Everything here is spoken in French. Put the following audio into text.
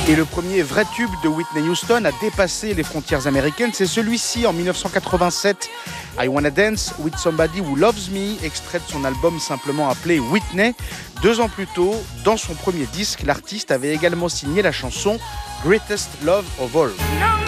Et le premier vrai tube de Whitney Houston a dépassé les frontières américaines. C'est celui-ci en 1987, I Wanna Dance with Somebody Who Loves Me, extrait de son album simplement appelé Whitney. 2 ans plus tôt, dans son premier disque, l'artiste avait également signé la chanson Greatest Love of All.